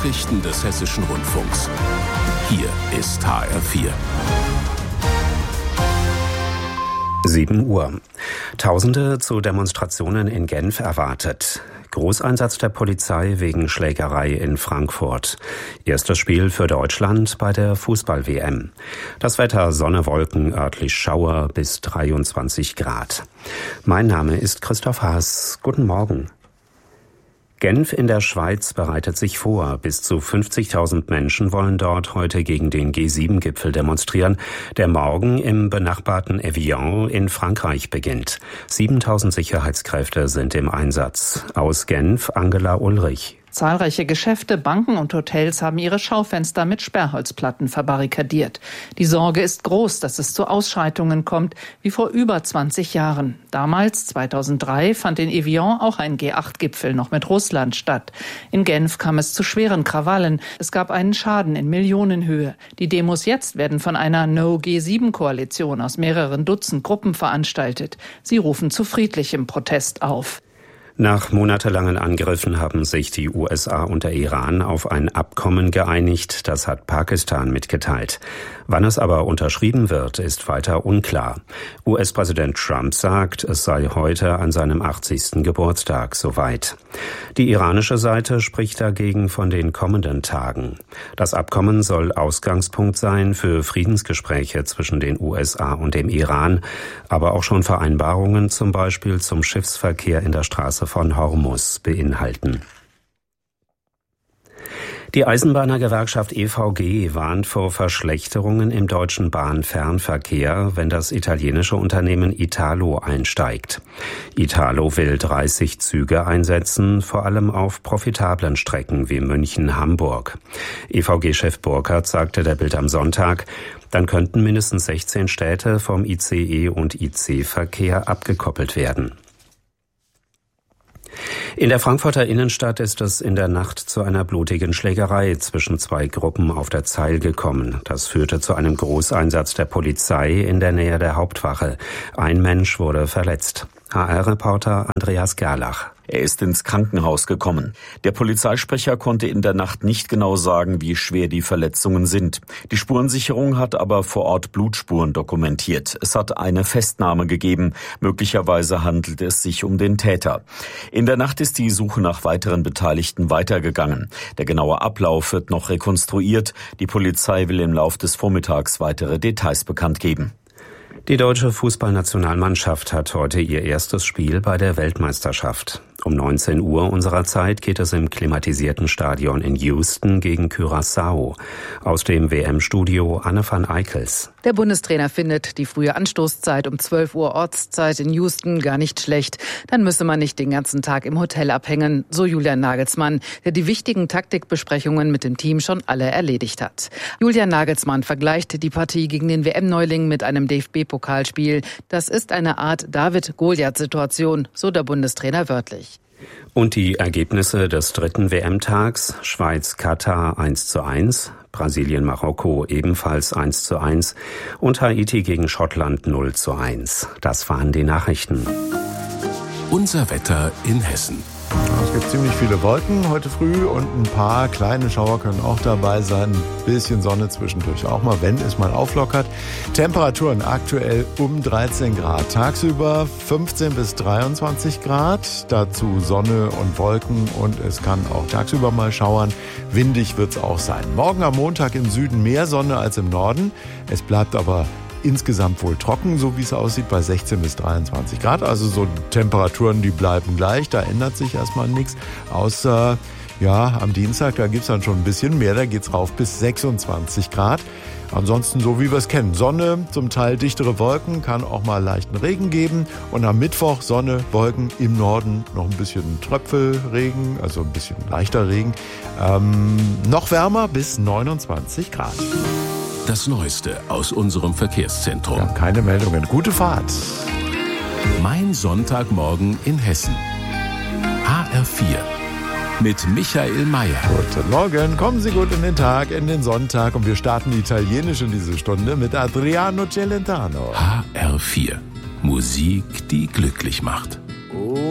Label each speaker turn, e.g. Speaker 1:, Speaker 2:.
Speaker 1: Nachrichten des Hessischen Rundfunks. Hier ist HR4.
Speaker 2: 7 Uhr. Tausende zu Demonstrationen in Genf erwartet. Großeinsatz der Polizei wegen Schlägerei in Frankfurt. Erstes Spiel für Deutschland bei der Fußball-WM. Das Wetter: Sonne, Wolken, örtlich Schauer bis 23 Grad. Mein Name ist Christoph Haas. Guten Morgen. Genf in der Schweiz bereitet sich vor. Bis zu 50.000 Menschen wollen dort heute gegen den G7-Gipfel demonstrieren, der morgen im benachbarten Evian in Frankreich beginnt. 7.000 Sicherheitskräfte sind im Einsatz. Aus Genf Angela Ulrich.
Speaker 3: Zahlreiche Geschäfte, Banken und Hotels haben ihre Schaufenster mit Sperrholzplatten verbarrikadiert. Die Sorge ist groß, dass es zu Ausschreitungen kommt, wie vor über 20 Jahren. Damals, 2003, fand in Evian auch ein G8-Gipfel noch mit Russland statt. In Genf kam es zu schweren Krawallen. Es gab einen Schaden in Millionenhöhe. Die Demos jetzt werden von einer No-G7-Koalition aus mehreren Dutzend Gruppen veranstaltet. Sie rufen zu friedlichem Protest auf.
Speaker 2: Nach monatelangen Angriffen haben sich die USA und der Iran auf ein Abkommen geeinigt, das hat Pakistan mitgeteilt. Wann es aber unterschrieben wird, ist weiter unklar. US-Präsident Trump sagt, es sei heute an seinem 80. Geburtstag soweit. Die iranische Seite spricht dagegen von den kommenden Tagen. Das Abkommen soll Ausgangspunkt sein für Friedensgespräche zwischen den USA und dem Iran, aber auch schon Vereinbarungen zum Beispiel zum Schiffsverkehr in der Straße von Hormuz beinhalten. Die Eisenbahnergewerkschaft EVG warnt vor Verschlechterungen im deutschen Bahnfernverkehr, wenn das italienische Unternehmen Italo einsteigt. Italo will 30 Züge einsetzen, vor allem auf profitablen Strecken wie München-Hamburg. EVG-Chef Burkhardt sagte der Bild am Sonntag, dann könnten mindestens 16 Städte vom ICE- und IC-Verkehr abgekoppelt werden. In der Frankfurter Innenstadt ist es in der Nacht zu einer blutigen Schlägerei zwischen zwei Gruppen auf der Zeil gekommen. Das führte zu einem Großeinsatz der Polizei in der Nähe der Hauptwache. Ein Mensch wurde verletzt. HR-Reporter Andreas Gerlach.
Speaker 4: Er ist ins Krankenhaus gekommen. Der Polizeisprecher konnte in der Nacht nicht genau sagen, wie schwer die Verletzungen sind. Die Spurensicherung hat aber vor Ort Blutspuren dokumentiert. Es hat eine Festnahme gegeben. Möglicherweise handelt es sich um den Täter. In der Nacht ist die Suche nach weiteren Beteiligten weitergegangen. Der genaue Ablauf wird noch rekonstruiert. Die Polizei will im Lauf des Vormittags weitere Details bekannt geben.
Speaker 2: Die deutsche Fußballnationalmannschaft hat heute ihr erstes Spiel bei der Weltmeisterschaft. Um 19 Uhr unserer Zeit geht es im klimatisierten Stadion in Houston gegen Curaçao. Aus dem WM-Studio Anne van Eickels.
Speaker 5: Der Bundestrainer findet die frühe Anstoßzeit um 12 Uhr Ortszeit in Houston gar nicht schlecht. Dann müsse man nicht den ganzen Tag im Hotel abhängen, so Julian Nagelsmann, der die wichtigen Taktikbesprechungen mit dem Team schon alle erledigt hat. Julian Nagelsmann vergleicht die Partie gegen den WM-Neuling mit einem DFB-Pokalspiel. Das ist eine Art David-Goliath-Situation, so der Bundestrainer wörtlich.
Speaker 2: Und die Ergebnisse des dritten WM-Tags: Schweiz-Katar 1:1, Brasilien-Marokko ebenfalls 1:1 und Haiti gegen Schottland 0:1. Das waren die Nachrichten.
Speaker 1: Unser Wetter in Hessen.
Speaker 6: Es gibt ziemlich viele Wolken heute früh und ein paar kleine Schauer können auch dabei sein. Ein bisschen Sonne zwischendurch auch mal, wenn es mal auflockert. Temperaturen aktuell um 13 Grad. Tagsüber 15 bis 23 Grad. Dazu Sonne und Wolken und es kann auch tagsüber mal schauern. Windig wird es auch sein. Morgen am Montag im Süden mehr Sonne als im Norden. Es bleibt aber insgesamt wohl trocken, so wie es aussieht, bei 16 bis 23 Grad. Also so Temperaturen, die bleiben gleich, da ändert sich erstmal nichts. Außer, ja, am Dienstag, da gibt's dann schon ein bisschen mehr, da geht's rauf bis 26 Grad. Ansonsten so wie wir es kennen. Sonne, zum Teil dichtere Wolken, kann auch mal leichten Regen geben. Und am Mittwoch Sonne, Wolken, im Norden noch ein bisschen Tröpfelregen, also ein bisschen leichter Regen. Noch wärmer bis 29 Grad.
Speaker 1: Das Neueste aus unserem Verkehrszentrum.
Speaker 6: Ja, keine Meldungen. Gute Fahrt.
Speaker 1: Mein Sonntagmorgen in Hessen. HR4 mit Michael Mayer.
Speaker 6: Guten Morgen, kommen Sie gut in den Tag, in den Sonntag. Und wir starten Italienisch in diese Stunde mit Adriano Celentano.
Speaker 1: HR4. Musik, die glücklich macht.